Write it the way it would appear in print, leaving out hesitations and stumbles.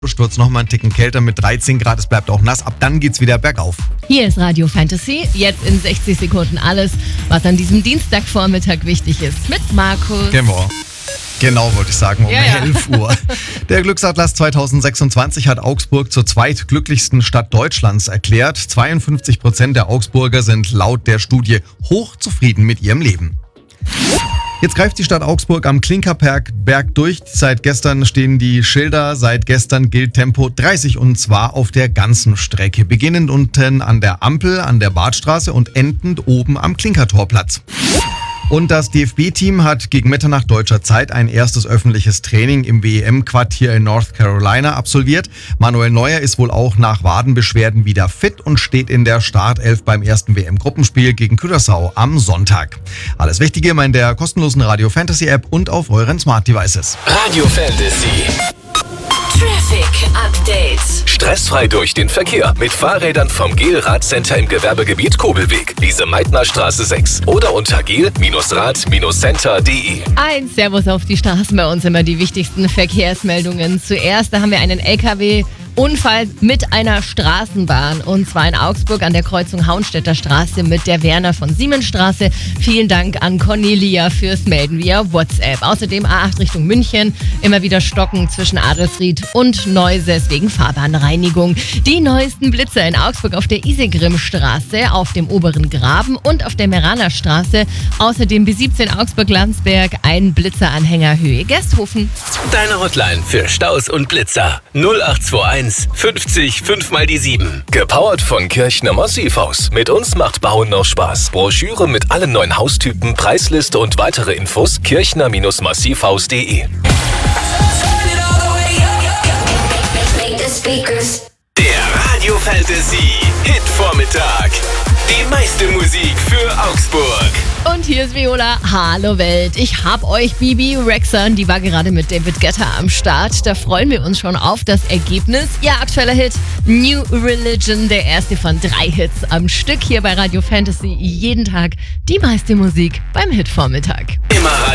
Sturz nochmal einen Ticken kälter mit 13 Grad, es bleibt auch nass, ab dann geht's wieder bergauf. Hier ist Radio Fantasy, jetzt in 60 Sekunden alles, was an diesem Dienstagvormittag wichtig ist. Mit Markus. Genau, wollte ich sagen, um 11 Uhr. Der Glücksatlas 2026 hat Augsburg zur zweitglücklichsten Stadt Deutschlands erklärt. 52% der Augsburger sind laut der Studie hochzufrieden mit ihrem Leben. Jetzt greift die Stadt Augsburg am Klinkerberg durch. Seit gestern stehen die Schilder. Seit gestern gilt Tempo 30 und zwar auf der ganzen Strecke. Beginnend unten an der Ampel, an der Badstraße und endend oben am Klinkertorplatz. Und das DFB-Team hat gegen Mitternacht deutscher Zeit ein erstes öffentliches Training im WM-Quartier in North Carolina absolviert. Manuel Neuer ist wohl auch nach Wadenbeschwerden wieder fit und steht in der Startelf beim ersten WM-Gruppenspiel gegen Curaçao am Sonntag. Alles Wichtige immer in der kostenlosen Radio Fantasy App und auf euren Smart Devices. Radio Fantasy. Traffic Update. Stressfrei durch den Verkehr mit Fahrrädern vom GEL-Radcenter im Gewerbegebiet Kobelweg, Lise-Meitner-Straße 6 oder unter gel-rad-center.de. Ein Servus auf die Straßen, bei uns immer die wichtigsten Verkehrsmeldungen. Zuerst, da haben wir einen LKW-Unfall mit einer Straßenbahn und zwar in Augsburg an der Kreuzung Hauenstädter Straße mit der Werner von Siemens Straße. Vielen Dank an Cornelia fürs Melden via WhatsApp. Außerdem A8 Richtung München, immer wieder Stocken zwischen Adelsried und Neuses wegen Fahrbahnreinigung. Die neuesten Blitzer in Augsburg auf der Isegrim-Straße, auf dem Oberen Graben und auf der Meraner Straße. Außerdem B17 Augsburg-Landsberg, ein Blitzeranhänger Höhe Gersthofen. Deine Hotline für Staus und Blitzer 0821 50 5 mal die 7. Gepowert von Kirchner Massivhaus. Mit uns macht Bauen noch Spaß. Broschüre mit allen neuen Haustypen, Preisliste und weitere Infos kirchner-massivhaus.de. Der Radio Fantasy Hit-Vormittag. Die meiste Musik für Augsburg. Und hier ist Viola. Hallo Welt. Ich hab euch Bibi Rexha, die war gerade mit David Guetta am Start. Da freuen wir uns schon auf das Ergebnis. Ihr aktueller Hit New Religion, der erste von 3 Hits am Stück hier bei Radio Fantasy. Jeden Tag die meiste Musik beim Hit-Vormittag. Immer